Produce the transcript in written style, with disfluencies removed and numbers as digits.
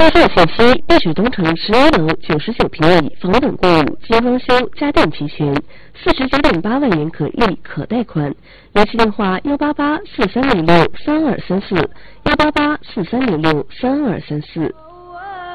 销售信息：碧水东城11楼99平米，房本过户，精装修，家电齐全，49.8万元可立可贷款。联系电话：18843063234，18843063234。